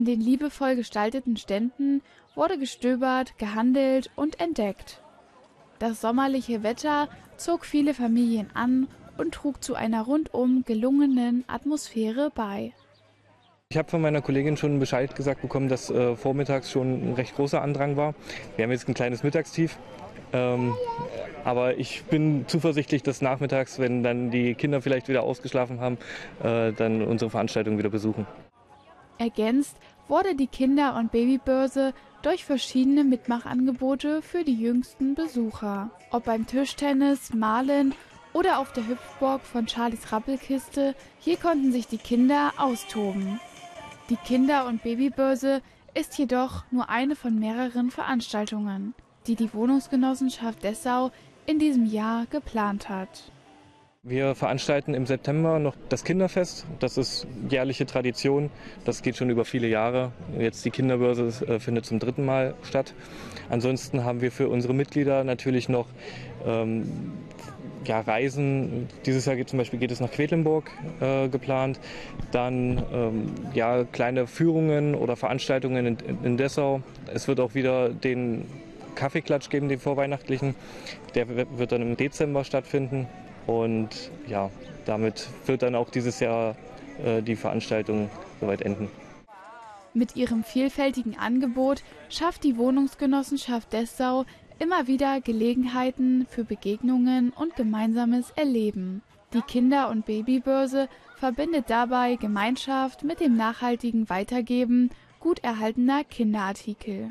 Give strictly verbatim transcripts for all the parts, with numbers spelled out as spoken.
In den liebevoll gestalteten Ständen wurde gestöbert, gehandelt und entdeckt. Das sommerliche Wetter zog viele Familien an und trug zu einer rundum gelungenen Atmosphäre bei. Ich habe von meiner Kollegin schon Bescheid gesagt bekommen, dass äh, vormittags schon ein recht großer Andrang war. Wir haben jetzt ein kleines Mittagstief, ähm, aber ich bin zuversichtlich, dass nachmittags, wenn dann die Kinder vielleicht wieder ausgeschlafen haben, äh, dann unsere Veranstaltung wieder besuchen. Ergänzt wurde die Kinder- und Babybörse durch verschiedene Mitmachangebote für die jüngsten Besucher. Ob beim Tischtennis, Malen oder auf der Hüpfburg von Charlies Rappelkiste, hier konnten sich die Kinder austoben. Die Kinder- und Babybörse ist jedoch nur eine von mehreren Veranstaltungen, die die Wohnungsgenossenschaft Dessau in diesem Jahr geplant hat. Wir veranstalten im September noch das Kinderfest. Das ist jährliche Tradition. Das geht schon über viele Jahre. Jetzt die Kinderbörse äh, findet zum dritten Mal statt. Ansonsten haben wir für unsere Mitglieder natürlich noch ähm, ja, Reisen. Dieses Jahr geht zum Beispiel geht es nach Quedlinburg äh, geplant. Dann ähm, ja, kleine Führungen oder Veranstaltungen in, in Dessau. Es wird auch wieder den Kaffeeklatsch geben, den vorweihnachtlichen. Der wird dann im Dezember stattfinden. Und ja, damit wird dann auch dieses Jahr äh, die Veranstaltung soweit enden. Mit ihrem vielfältigen Angebot schafft die Wohnungsgenossenschaft Dessau immer wieder Gelegenheiten für Begegnungen und gemeinsames Erleben. Die Kinder- und Babybörse verbindet dabei Gemeinschaft mit dem nachhaltigen Weitergeben gut erhaltener Kinderartikel.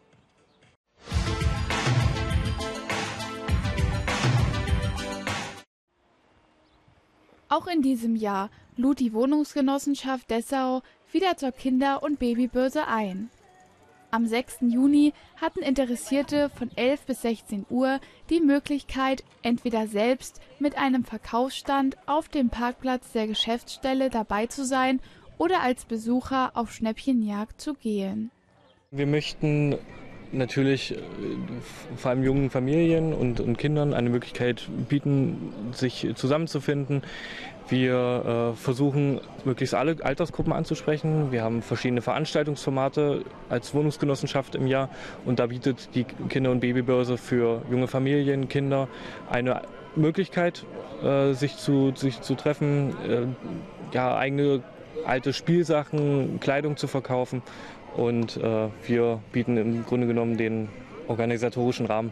Auch in diesem Jahr lud die Wohnungsgenossenschaft Dessau wieder zur Kinder- und Babybörse ein. Am sechsten Juni hatten Interessierte von elf bis sechzehn Uhr die Möglichkeit, entweder selbst mit einem Verkaufsstand auf dem Parkplatz der Geschäftsstelle dabei zu sein oder als Besucher auf Schnäppchenjagd zu gehen. Wir möchten natürlich vor allem jungen Familien und, und Kindern eine Möglichkeit bieten, sich zusammenzufinden. Wir äh, versuchen, möglichst alle Altersgruppen anzusprechen. Wir haben verschiedene Veranstaltungsformate als Wohnungsgenossenschaft im Jahr und da bietet die Kinder- und Babybörse für junge Familien, Kinder eine Möglichkeit, äh, sich, zu, sich zu treffen, äh, ja, eigene alte Spielsachen, Kleidung zu verkaufen. Und äh, wir bieten im Grunde genommen den organisatorischen Rahmen.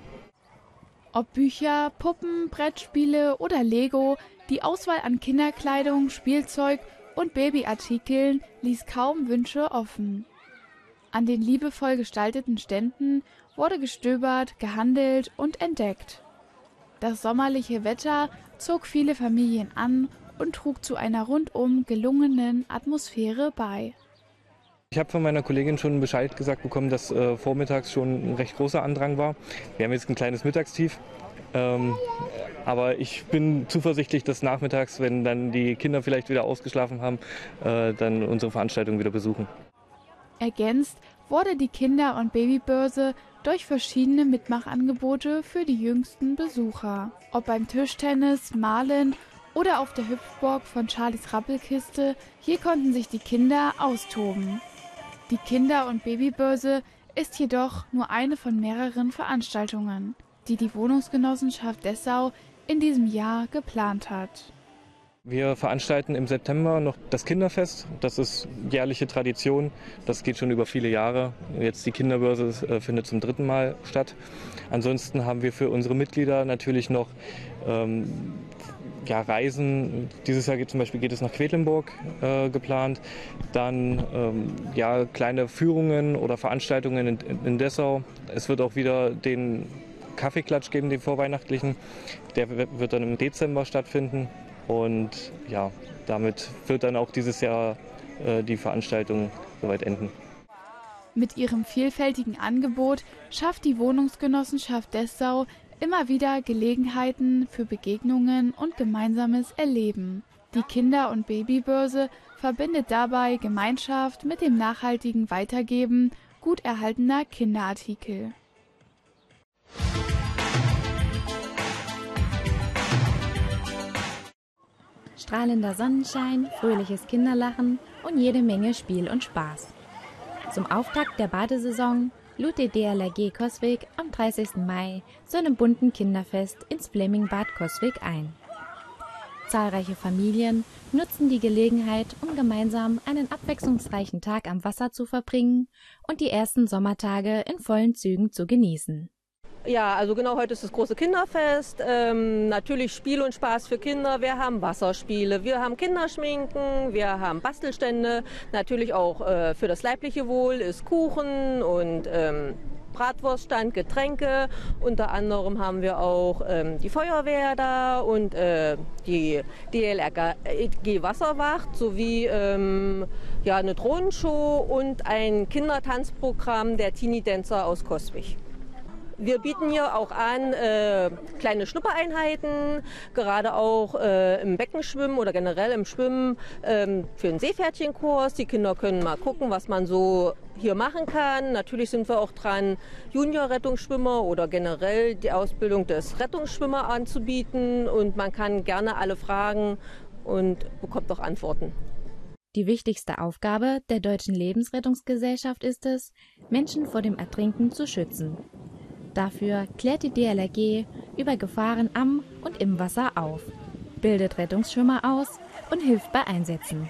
Ob Bücher, Puppen, Brettspiele oder Lego, die Auswahl an Kinderkleidung, Spielzeug und Babyartikeln ließ kaum Wünsche offen. An den liebevoll gestalteten Ständen wurde gestöbert, gehandelt und entdeckt. Das sommerliche Wetter zog viele Familien an und trug zu einer rundum gelungenen Atmosphäre bei. Ich habe von meiner Kollegin schon Bescheid gesagt bekommen, dass äh, vormittags schon ein recht großer Andrang war. Wir haben jetzt ein kleines Mittagstief, ähm, aber ich bin zuversichtlich, dass nachmittags, wenn dann die Kinder vielleicht wieder ausgeschlafen haben, äh, dann unsere Veranstaltung wieder besuchen. Ergänzt wurde die Kinder- und Babybörse durch verschiedene Mitmachangebote für die jüngsten Besucher. Ob beim Tischtennis, Malen oder auf der Hüpfburg von Charlies Rappelkiste, hier konnten sich die Kinder austoben. Die Kinder- und Babybörse ist jedoch nur eine von mehreren Veranstaltungen, die die Wohnungsgenossenschaft Dessau in diesem Jahr geplant hat. Wir veranstalten im September noch das Kinderfest. Das ist jährliche Tradition. Das geht schon über viele Jahre. Jetzt die Kinderbörse äh, findet zum dritten Mal statt. Ansonsten haben wir für unsere Mitglieder natürlich noch ähm, ja, Reisen. Dieses Jahr geht zum Beispiel geht es nach Quedlinburg äh, geplant. Dann ähm, ja, kleine Führungen oder Veranstaltungen in, in Dessau. Es wird auch wieder den Kaffeeklatsch geben, den vorweihnachtlichen. Der wird dann im Dezember stattfinden. Und ja, damit wird dann auch dieses Jahr äh, die Veranstaltung soweit enden. Mit ihrem vielfältigen Angebot schafft die Wohnungsgenossenschaft Dessau immer wieder Gelegenheiten für Begegnungen und gemeinsames Erleben. Die Kinder- und Babybörse verbindet dabei Gemeinschaft mit dem nachhaltigen Weitergeben gut erhaltener Kinderartikel. Strahlender Sonnenschein, fröhliches Kinderlachen und jede Menge Spiel und Spaß. Zum Auftakt der Badesaison lud die D L R G Coswig am dreißigsten Mai zu einem bunten Kinderfest ins Flemingbad Coswig ein. Zahlreiche Familien nutzen die Gelegenheit, um gemeinsam einen abwechslungsreichen Tag am Wasser zu verbringen und die ersten Sommertage in vollen Zügen zu genießen. Ja, also genau, heute ist das große Kinderfest. Ähm, natürlich Spiel und Spaß für Kinder. Wir haben Wasserspiele, wir haben Kinderschminken, wir haben Bastelstände. Natürlich auch äh, für das leibliche Wohl ist Kuchen und ähm, Bratwurststand, Getränke. Unter anderem haben wir auch ähm, die Feuerwehr da und äh, die D L R G Wasserwacht sowie ähm, ja, eine Drohnenshow und ein Kindertanzprogramm der Teenie Dancer aus Coswig. Wir bieten hier auch an äh, kleine Schnuppereinheiten, gerade auch äh, im Beckenschwimmen oder generell im Schwimmen ähm, für einen Seepferdchenkurs. Die Kinder können mal gucken, was man so hier machen kann. Natürlich sind wir auch dran, Junior-Rettungsschwimmer oder generell die Ausbildung des Rettungsschwimmer anzubieten. Und man kann gerne alle fragen und bekommt auch Antworten. Die wichtigste Aufgabe der Deutschen Lebensrettungsgesellschaft ist es, Menschen vor dem Ertrinken zu schützen. Dafür klärt die D L R G über Gefahren am und im Wasser auf, bildet Rettungsschwimmer aus und hilft bei Einsätzen.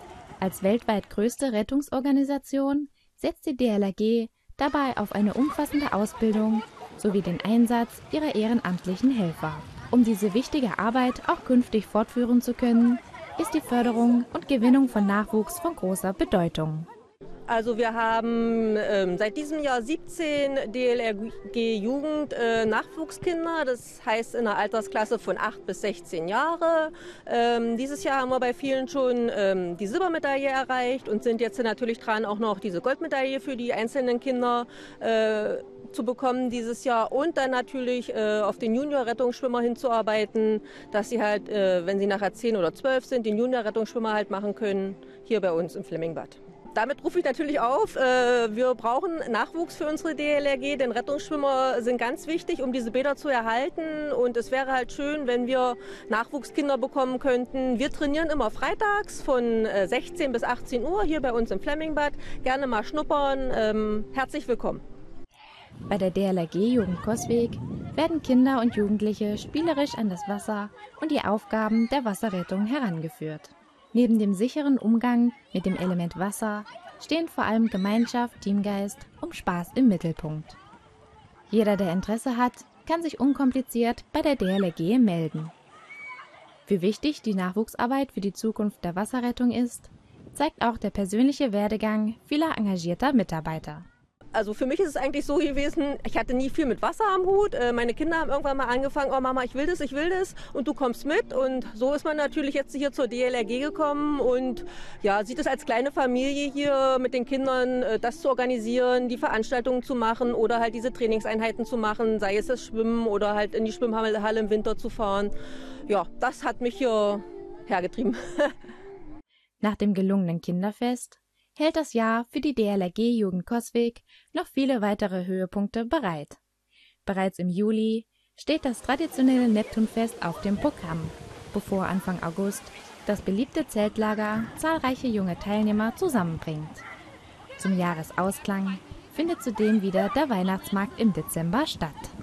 Als weltweit größte Rettungsorganisation setzt die D L R G dabei auf eine umfassende Ausbildung sowie den Einsatz ihrer ehrenamtlichen Helfer. Um diese wichtige Arbeit auch künftig fortführen zu können, ist die Förderung und Gewinnung von Nachwuchs von großer Bedeutung. Also wir haben ähm, seit diesem Jahr siebzehn D L R G Jugend äh, Nachwuchskinder, das heißt in der Altersklasse von acht bis sechzehn Jahre. Ähm, dieses Jahr haben wir bei vielen schon ähm, die Silbermedaille erreicht und sind jetzt natürlich dran, auch noch diese Goldmedaille für die einzelnen Kinder äh, zu bekommen dieses Jahr und dann natürlich äh, auf den Junior-Rettungsschwimmer hinzuarbeiten, dass sie halt, äh, wenn sie nachher zehn oder zwölf sind, den Junior-Rettungsschwimmer halt machen können, hier bei uns im Flemingbad. Damit rufe ich natürlich auf, äh, wir brauchen Nachwuchs für unsere D L R G, denn Rettungsschwimmer sind ganz wichtig, um diese Bäder zu erhalten. Und es wäre halt schön, wenn wir Nachwuchskinder bekommen könnten. Wir trainieren immer freitags von äh, sechzehn bis achtzehn Uhr hier bei uns im Flemingbad. Gerne mal schnuppern. Ähm, herzlich willkommen. Bei der D L R G Jugend Coswig werden Kinder und Jugendliche spielerisch an das Wasser und die Aufgaben der Wasserrettung herangeführt. Neben dem sicheren Umgang mit dem Element Wasser stehen vor allem Gemeinschaft, Teamgeist und Spaß im Mittelpunkt. Jeder, der Interesse hat, kann sich unkompliziert bei der D L R G melden. Wie wichtig die Nachwuchsarbeit für die Zukunft der Wasserrettung ist, zeigt auch der persönliche Werdegang vieler engagierter Mitarbeiter. Also für mich ist es eigentlich so gewesen, ich hatte nie viel mit Wasser am Hut. Meine Kinder haben irgendwann mal angefangen, oh Mama, ich will das, ich will das und du kommst mit. Und so ist man natürlich jetzt hier zur D L R G gekommen und ja, sieht es als kleine Familie hier mit den Kindern, das zu organisieren, die Veranstaltungen zu machen oder halt diese Trainingseinheiten zu machen, sei es das Schwimmen oder halt in die Schwimmhalle im Winter zu fahren. Ja, das hat mich hier hergetrieben. Nach dem gelungenen Kinderfest hält das Jahr für die D L R G Jugend Coswig noch viele weitere Höhepunkte bereit. Bereits im Juli steht das traditionelle Neptunfest auf dem Programm, bevor Anfang August das beliebte Zeltlager zahlreiche junge Teilnehmer zusammenbringt. Zum Jahresausklang findet zudem wieder der Weihnachtsmarkt im Dezember statt.